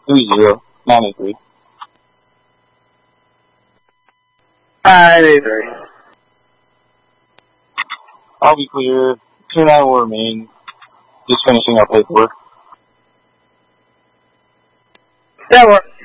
30, 93. 983. I'll be clear. 29 will remain. Just finishing up paperwork. That works.